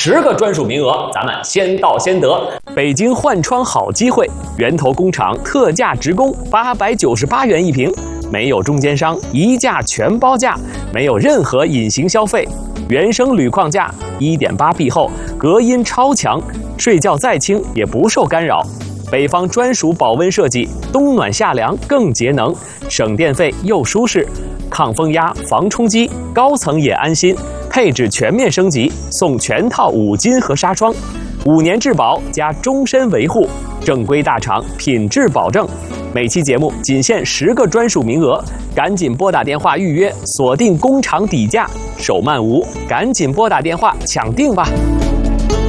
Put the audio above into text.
10个专属名额，咱们先到先得。北京换窗好机会，源头工厂特价直供，898元一瓶，没有中间商，一价全包价，没有任何隐形消费。原生铝框架，1.8壁厚，隔音超强，睡觉再轻也不受干扰。北方专属保温设计，冬暖夏凉更节能，省电费又舒适，抗风压、防冲击，高层也安心。配置全面升级，送全套5金和纱窗，5年质保加终身维护，正规大厂，品质保证。每期节目仅限10个专属名额，赶紧拨打电话预约，锁定工厂底价，手慢无，赶紧拨打电话抢定吧。